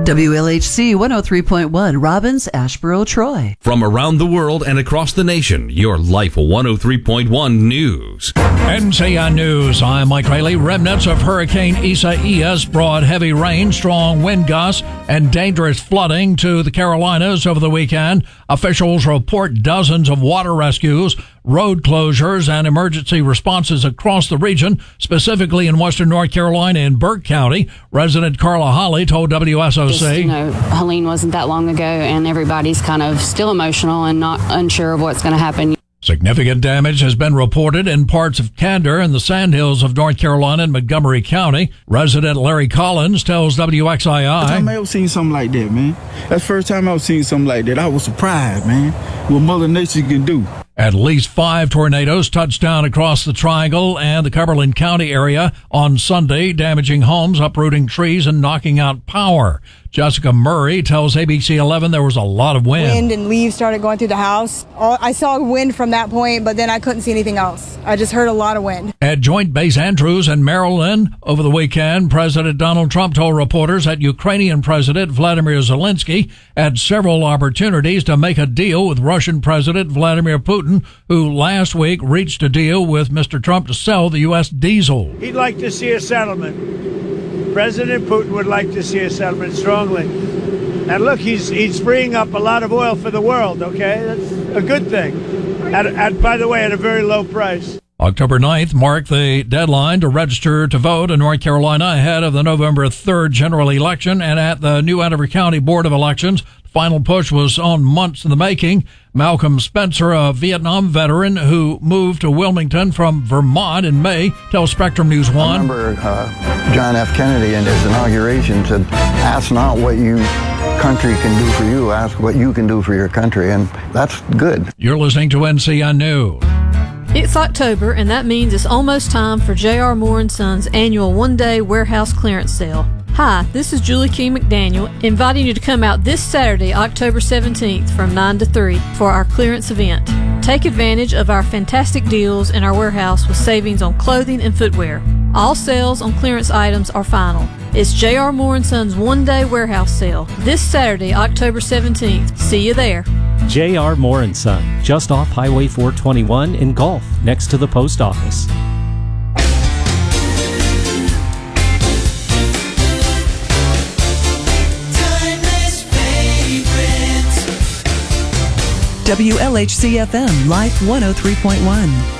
WLHC 103.1, Robbins, Asheboro, Troy. From around the world and across the nation, your Life 103.1 News. NCN News, I'm Mike Rayleigh. Remnants of Hurricane Isaias brought heavy rain, strong wind gusts, and dangerous flooding to the Carolinas over the weekend. Officials report dozens of water rescues, road closures, and emergency responses across the region, specifically in western North Carolina and Burke County. Resident Carla Holly told WSOC. Helene wasn't that long ago, and everybody's kind of still emotional and not unsure of what's going to happen. Significant damage has been reported in parts of Candor and the Sandhills of North Carolina and Montgomery County. Resident Larry Collins tells WXII. First time I ever seen something like that, man. That's the first time I've seen something like that. I was surprised, man, what Mother Nature can do. At least 5 tornadoes touched down across the Triangle and the Cumberland County area on Sunday, damaging homes, uprooting trees, and knocking out power. Jessica Murray tells ABC 11 there was a lot of wind. Wind and leaves started going through the house. I saw wind from that point, but then I couldn't see anything else. I just heard a lot of wind. At Joint Base Andrews in Maryland over the weekend, President Donald Trump told reporters that Ukrainian President Vladimir Zelensky had several opportunities to make a deal with Russian President Vladimir Putin, who last week reached a deal with Mr. Trump to sell the U.S. diesel. He'd like to see a settlement. President Putin would like to see a settlement strongly. And look, he's freeing up a lot of oil for the world, okay? That's a good thing. By the way, at a very low price. October 9th marked the deadline to register to vote in North Carolina ahead of the November 3rd general election, and at the New Hanover County Board of Elections, the final push was on months in the making. Malcolm Spencer, a Vietnam veteran who moved to Wilmington from Vermont in May, tells Spectrum News 1. I remember John F. Kennedy in his inauguration said, ask not what your country can do for you, ask what you can do for your country, and that's good. You're listening to NCN News. It's October, and that means it's almost time for J.R. Moore & Sons' annual one-day warehouse clearance sale. Hi, this is Julie King McDaniel, inviting you to come out this Saturday, October 17th from 9 to 3 for our clearance event. Take advantage of our fantastic deals in our warehouse with savings on clothing and footwear. All sales on clearance items are final. It's J.R. Moore & Sons' one-day warehouse sale this Saturday, October 17th. See you there. J.R. Moore & Son, just off Highway 421 in Gulf, next to the post office. WLHC FM, Life 103.1.